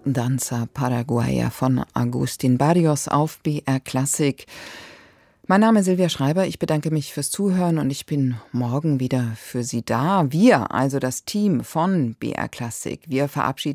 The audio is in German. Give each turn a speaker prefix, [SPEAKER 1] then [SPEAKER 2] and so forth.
[SPEAKER 1] Danza Paraguaya von Agustín Barrios auf BR Klassik. Mein Name ist Silvia Schreiber, ich bedanke mich fürs Zuhören und ich bin morgen wieder für Sie da. Wir, also das Team von BR Klassik, wir verabschieden